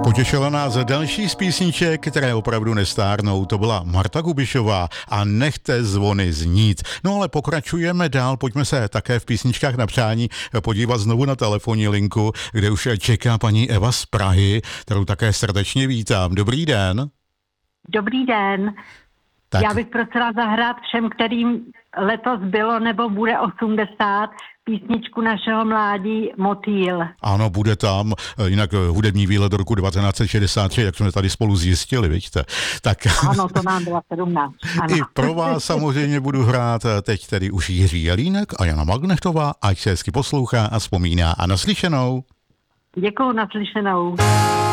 Potěšila nás další z písniček, které opravdu nestárnou. To byla Marta Kubišová a Nechte zvony znít. No ale pokračujeme dál, pojďme se také v písničkách na přání podívat znovu na telefonní linku, kde už čeká paní Eva z Prahy, kterou také srdečně vítám. Dobrý den. Dobrý den. Tak. Já bych prosila zahrát všem, kterým letos bylo nebo bude 80, písničku našeho mládí Motýl. Ano, bude tam, jinak hudební výlet roku 1963, jak jsme tady spolu zjistili, vidíte. Tak... Ano, to nám byla 17. Ano. I pro vás samozřejmě budu hrát teď tedy už Jiří Jelínek a Jana Magnechtová, ať se hezky poslouchá a vzpomíná. A naslyšenou. Děkuju, naslyšenou.